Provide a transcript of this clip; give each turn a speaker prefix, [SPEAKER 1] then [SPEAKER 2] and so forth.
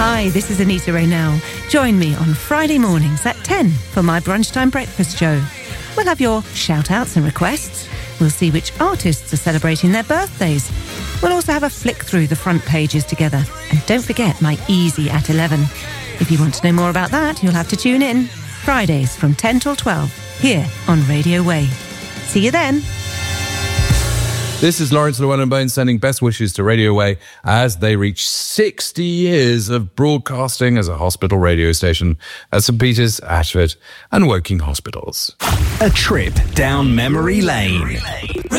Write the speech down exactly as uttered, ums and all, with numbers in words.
[SPEAKER 1] Hi, this is Anita Raynell. Join me on Friday mornings at ten for my Brunchtime Breakfast Show. We'll have your shout-outs and requests. We'll see which artists are celebrating their birthdays. We'll also have a flick through the front pages together. And don't forget my Easy at eleven. If you want to know more about that, you'll have to tune in. Fridays from ten till twelve, here on Radio Way. See you then.
[SPEAKER 2] This is Lawrence Llewellyn-Bowen sending best wishes to Radio Way as they reach sixty years of broadcasting as a hospital radio station at St Peter's, Ashford and Woking hospitals.
[SPEAKER 3] A trip down memory lane.